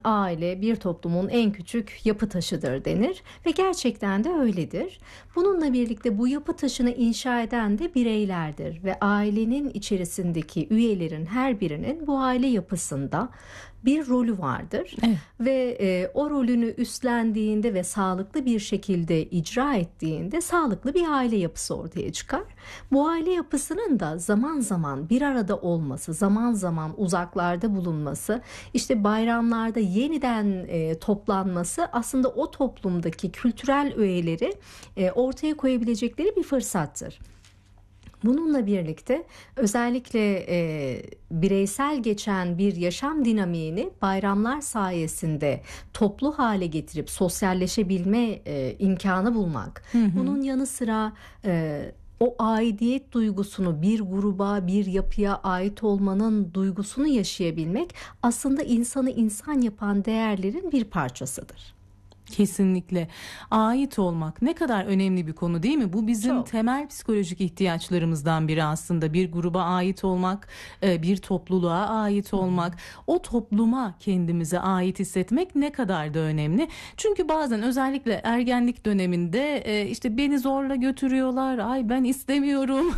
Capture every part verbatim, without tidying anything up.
Aile bir toplumun en küçük yapı taşıdır denir ve gerçekten de öyledir. Bununla birlikte bu yapı taşını inşa eden de bireylerdir ve ailenin içerisindeki üyelerin her birinin bu aile yapısında bir rolü vardır. Evet. Ve e, o rolünü üstlendiğinde ve sağlıklı bir şekilde icra ettiğinde sağlıklı bir aile yapısı ortaya çıkar. Bu aile yapısının da zaman zaman bir arada olması, zaman zaman uzaklarda bulunması, işte bayramlarda yeniden e, toplanması aslında o toplumdaki kültürel öğeleri e, ortaya koyabilecekleri bir fırsattır. Bununla birlikte özellikle e, bireysel geçen bir yaşam dinamiğini bayramlar sayesinde toplu hale getirip sosyalleşebilme e, imkanı bulmak. Hı hı. Bunun yanı sıra e, o aidiyet duygusunu, bir gruba, bir yapıya ait olmanın duygusunu yaşayabilmek aslında insanı insan yapan değerlerin bir parçasıdır. Kesinlikle. Ait olmak ne kadar önemli bir konu, değil mi? Bu bizim Çok. temel psikolojik ihtiyaçlarımızdan biri aslında. Bir gruba ait olmak, bir topluluğa ait olmak, o topluma kendimize ait hissetmek ne kadar da önemli. Çünkü bazen özellikle ergenlik döneminde işte beni zorla götürüyorlar, ay ben istemiyorum.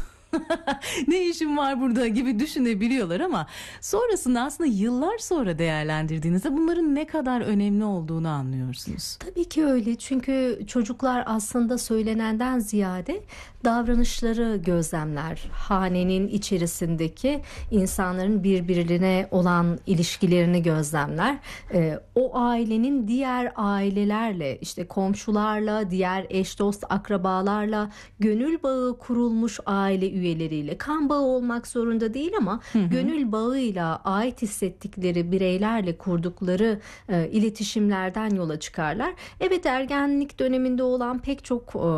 Ne işim var burada gibi düşünebiliyorlar ama sonrasında aslında yıllar sonra değerlendirdiğinizde bunların ne kadar önemli olduğunu anlıyorsunuz. Tabii ki öyle, çünkü çocuklar aslında söylenenden ziyade davranışları gözlemler. Hanenin içerisindeki insanların birbirine olan ilişkilerini gözlemler. Ee, o ailenin diğer ailelerle, işte komşularla, diğer eş dost akrabalarla gönül bağı kurulmuş aile üyeleriyle, kan bağı olmak zorunda değil ama hı hı. gönül bağıyla ait hissettikleri bireylerle kurdukları e, iletişimlerden yola çıkarlar. Evet, ergenlik döneminde olan pek çok e,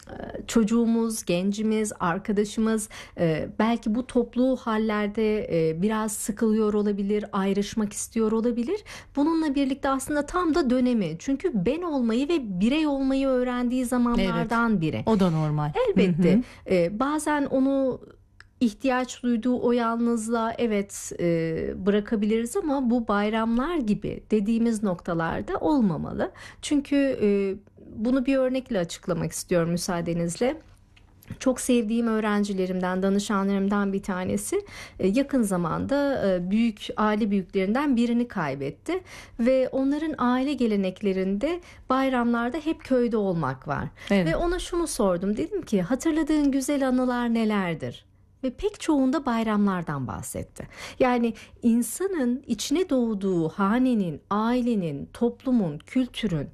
çocuğumuz, gencimiz, arkadaşımız e, belki bu toplu hallerde e, biraz sıkılıyor olabilir, ayrışmak istiyor olabilir. Bununla birlikte aslında tam da dönemi. Çünkü ben olmayı ve birey olmayı öğrendiği zamanlardan evet, biri. O da normal. Elbette. Hı hı. E, bazen onu ihtiyaç duyduğu o yalnızlığa evet e, bırakabiliriz ama bu bayramlar gibi dediğimiz noktalarda olmamalı. Çünkü e, bunu bir örnekle açıklamak istiyorum müsaadenizle. Çok sevdiğim öğrencilerimden, danışanlarımdan bir tanesi yakın zamanda büyük aile büyüklerinden birini kaybetti ve onların aile geleneklerinde bayramlarda hep köyde olmak var. Evet. Ve ona şunu sordum, dedim ki hatırladığın güzel anılar nelerdir? Ve pek çoğunda bayramlardan bahsetti. Yani insanın içine doğduğu hanenin, ailenin, toplumun, kültürün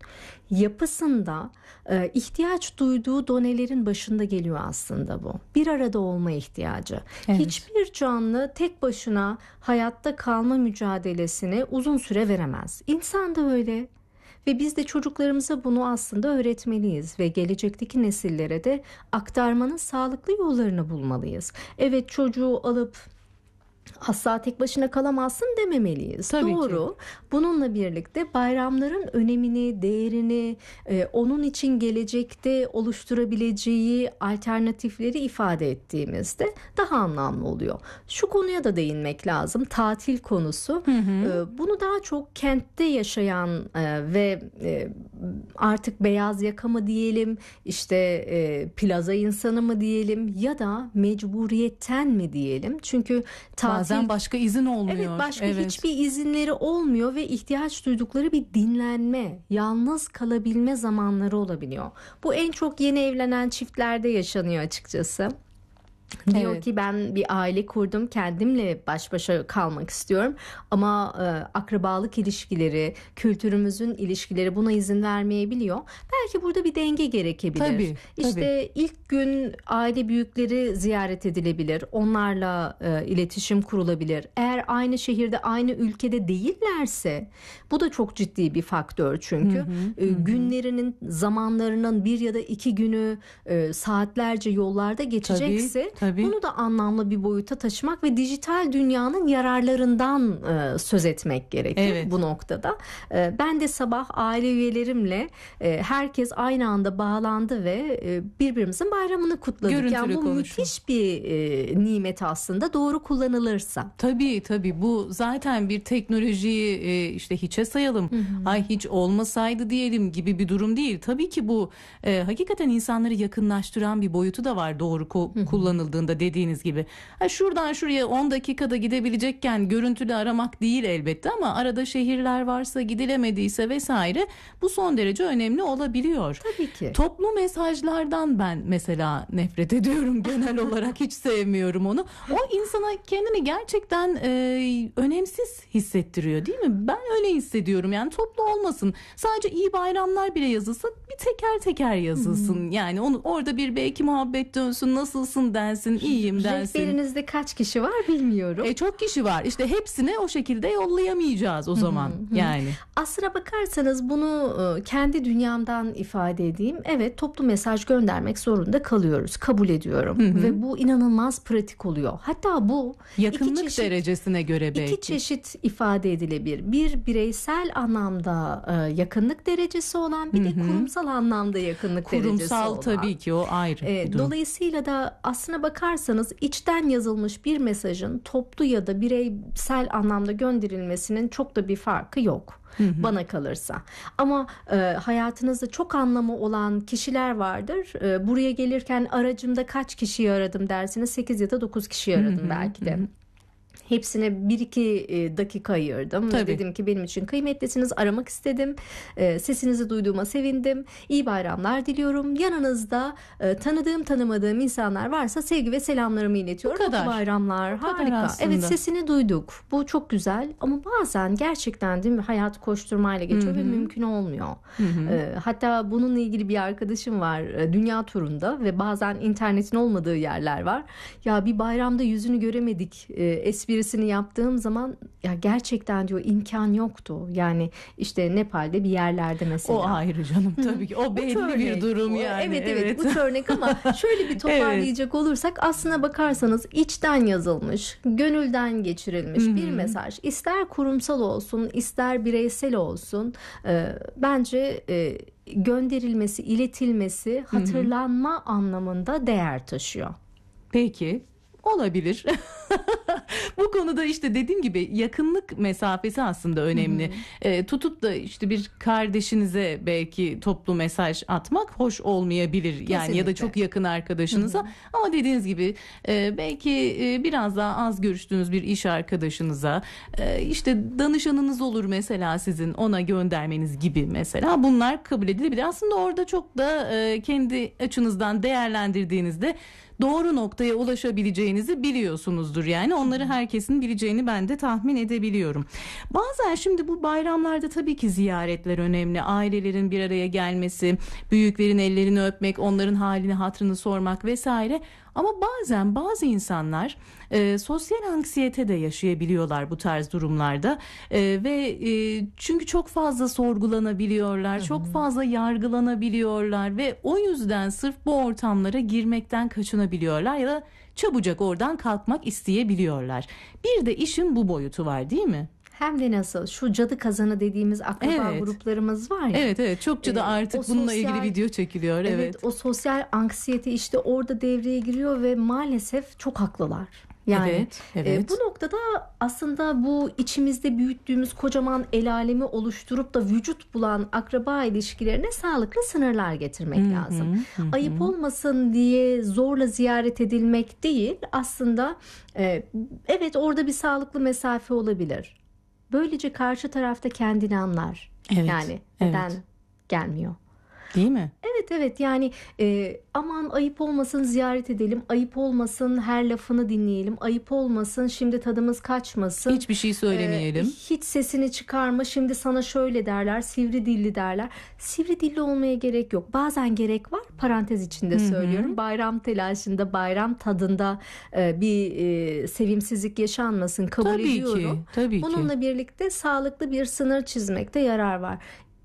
yapısında e, ihtiyaç duyduğu donelerin başında geliyor aslında bu. Bir arada olma ihtiyacı. Evet. Hiçbir canlı tek başına hayatta kalma mücadelesini uzun süre veremez. İnsan da öyle. Ve biz de çocuklarımıza bunu aslında öğretmeliyiz ve gelecekteki nesillere de aktarmanın sağlıklı yollarını bulmalıyız. Evet, çocuğu alıp asla tek başına kalamazsın dememeliyiz. Tabii Doğru. Ki. Bununla birlikte bayramların önemini, değerini, e, onun için gelecekte oluşturabileceği alternatifleri ifade ettiğimizde daha anlamlı oluyor. Şu konuya da değinmek lazım. Tatil konusu. Hı hı. E, bunu daha çok kentte yaşayan e, ve e, artık beyaz yaka mı diyelim, işte e, plaza insanı mı diyelim ya da mecburiyetten mi diyelim? Çünkü tatil bazen başka izin olmuyor. Evet, başka evet. hiçbir izinleri olmuyor ve ihtiyaç duydukları bir dinlenme, yalnız kalabilme zamanları olabiliyor. Bu en çok yeni evlenen çiftlerde yaşanıyor açıkçası. Diyor evet. ki ben bir aile kurdum, kendimle baş başa kalmak istiyorum ama e, akrabalık ilişkileri, kültürümüzün ilişkileri buna izin vermeyebiliyor. Belki burada bir denge gerekebilir. Tabii, işte tabii. ilk gün aile büyükleri ziyaret edilebilir, onlarla e, iletişim kurulabilir. Eğer aynı şehirde, aynı ülkede değillerse bu da çok ciddi bir faktör çünkü. Hı hı, e, hı. Günlerinin, zamanlarının bir ya da iki günü e, saatlerce yollarda geçecekse tabii. Bunu da anlamlı bir boyuta taşımak ve dijital dünyanın yararlarından e, söz etmek gerekir Evet. bu noktada. E, ben de sabah aile üyelerimle e, herkes aynı anda bağlandı ve e, birbirimizin bayramını kutladık. Görüntülü yani bu konuşma. müthiş bir e, nimet aslında, doğru kullanılırsa. Tabii tabii, bu zaten bir teknolojiyi e, işte hiçe sayalım, ay hiç olmasaydı diyelim gibi bir durum değil. Tabii ki bu e, hakikaten insanları yakınlaştıran bir boyutu da var doğru ko- kullanıldığında, dediğiniz gibi. Ha, şuradan şuraya on dakikada gidebilecekken görüntülü aramak değil elbette, ama arada şehirler varsa, gidilemediyse vesaire, bu son derece önemli olabiliyor. Tabii ki. Toplu mesajlardan ben mesela nefret ediyorum genel olarak, hiç sevmiyorum onu. O insana kendini gerçekten e, önemsiz hissettiriyor, değil mi? Ben öyle hissediyorum. Yani toplu olmasın. Sadece iyi bayramlar bile yazılsa, bir teker teker yazılsın. Hmm. Yani onu orada bir belki muhabbet dönsün, nasılsın densin, iyiyim densin. Rehberinizde kaç kişi var bilmiyorum. E çok kişi var. İşte hepsine o şekilde yollayamayacağız o zaman. Hı hı. Yani. Aslına bakarsanız bunu kendi dünyamdan ifade edeyim. Evet, toplu mesaj göndermek zorunda kalıyoruz. Kabul ediyorum. Hı hı. Ve bu inanılmaz pratik oluyor. Hatta bu yakınlık iki çeşit, derecesine göre belki. İki çeşit ifade edilebilir. Bir, bireysel anlamda e, yakınlık derecesi olan, bir de hı hı. kurumsal anlamda yakınlık kurumsal derecesi olan. Kurumsal tabii ki, o ayrı E, bir durum. Dolayısıyla da aslına bakarsanız içten yazılmış bir mesajın toplu ya da bireysel anlamda gönderilmesinin çok da bir farkı yok. Hı hı. Bana kalırsa. Ama e, hayatınızda çok anlamı olan kişiler vardır. E, buraya gelirken aracımda kaç kişiyi aradım dersiniz? sekiz ya da dokuz kişiyi aradım hı hı. belki de. Hı hı. Hepsine bir iki dakika ayırdım. Tabii. Dedim ki benim için kıymetlisiniz, aramak istedim. Sesinizi duyduğuma sevindim. İyi bayramlar diliyorum. Yanınızda tanıdığım tanımadığım insanlar varsa sevgi ve selamlarımı iletiyorum. Bu kadar. Mutlu bayramlar. Bu harika. Evet, sesini duyduk. Bu çok güzel. Ama bazen gerçekten değil mi, hayat koşturmayla geçiyor Hı-hı. ve mümkün olmuyor. Hı-hı. Hatta bununla ilgili bir arkadaşım var, dünya turunda ve bazen internetin olmadığı yerler var. Ya bir bayramda yüzünü göremedik espri birisini yaptığım zaman, ya gerçekten diyor imkan yoktu. Yani işte Nepal'de bir yerlerde mesela. O ayrı canım tabii ki. O belli bir durum yani. Evet evet, evet. Uç örnek ama şöyle bir toparlayacak evet. olursak, aslına bakarsanız içten yazılmış, gönülden geçirilmiş Hı-hı. bir mesaj. İster kurumsal olsun, ister bireysel olsun. E, bence e, gönderilmesi, iletilmesi, hatırlanma Hı-hı. anlamında değer taşıyor. Peki. Olabilir. Bu konuda işte dediğim gibi yakınlık mesafesi aslında önemli. E, tutup da işte bir kardeşinize belki toplu mesaj atmak hoş olmayabilir. Kesinlikle. Yani ya da çok yakın arkadaşınıza. Hı hı. Ama dediğiniz gibi e, belki e, biraz daha az görüştüğünüz bir iş arkadaşınıza, e, işte danışanınız olur mesela, sizin ona göndermeniz gibi mesela, bunlar kabul edilebilir. Aslında orada çok da e, kendi açınızdan değerlendirdiğinizde doğru noktaya ulaşabileceğinizi biliyorsunuzdur. Yani onları herkesin bileceğini ben de tahmin edebiliyorum. Bazen şimdi bu bayramlarda tabii ki ziyaretler önemli. Ailelerin bir araya gelmesi, büyüklerin ellerini öpmek, onların halini hatırını sormak vesaire. Ama bazen bazı insanlar e, sosyal anksiyete de yaşayabiliyorlar bu tarz durumlarda e, ve e, çünkü çok fazla sorgulanabiliyorlar, Hı-hı. çok fazla yargılanabiliyorlar ve o yüzden sırf bu ortamlara girmekten kaçınabiliyorlar ya da çabucak oradan kalkmak isteyebiliyorlar. Bir de işin bu boyutu var, değil mi? Hem de nasıl, şu cadı kazanı dediğimiz akraba evet. gruplarımız var ya. Evet evet, çokça da artık ee, bununla sosyal, ilgili video çekiliyor. Evet. evet, o sosyal anksiyete işte orada devreye giriyor ve maalesef çok haklılar. Yani evet, evet. E, bu noktada aslında bu içimizde büyüttüğümüz kocaman el alemi oluşturup da vücut bulan akraba ilişkilerine sağlıklı sınırlar getirmek hı-hı, lazım. Hı-hı. Ayıp olmasın diye zorla ziyaret edilmek değil. Aslında e, evet, orada bir sağlıklı mesafe olabilir. Böylece karşı tarafta kendini anlar. Evet, yani neden evet. gelmiyor? Değil mi? Evet evet, yani e, aman ayıp olmasın ziyaret edelim, ayıp olmasın her lafını dinleyelim, ayıp olmasın şimdi tadımız kaçmasın. Hiçbir şey söylemeyelim. E, hiç sesini çıkarma, şimdi sana şöyle derler, sivri dilli derler. Sivri dilli olmaya gerek yok. Bazen gerek var, parantez içinde Hı-hı. söylüyorum. Bayram telaşında, bayram tadında e, bir e, sevimsizlik yaşanmasın, kabul tabii ediyorum. Ki, tabii Bununla ki. birlikte sağlıklı bir sınır çizmekte yarar var.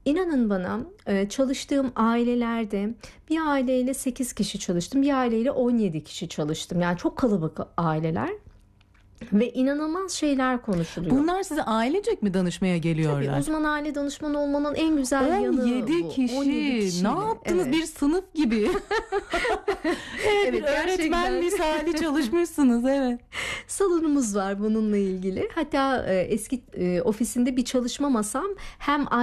İnanın bana, e, çalıştığım ailelerde bir aileyle sekiz kişi çalıştım, bir aileyle on yedi kişi çalıştım. Yani çok kalabalık aileler ve inanılmaz şeyler konuşuluyor. Bunlar size ailecek mi danışmaya Tabii geliyorlar? uzman aile danışmanı olmanın en güzel yanı on yedi bu. kişi. on yedi kişiyle. Ne yaptınız? Evet. Bir sınıf gibi. Evet, bir Evet, öğretmen gerçekten. misali çalışmışsınız. Evet. Salonumuz var bununla ilgili. Hatta e, eski e, ofisinde bir çalışma masam hem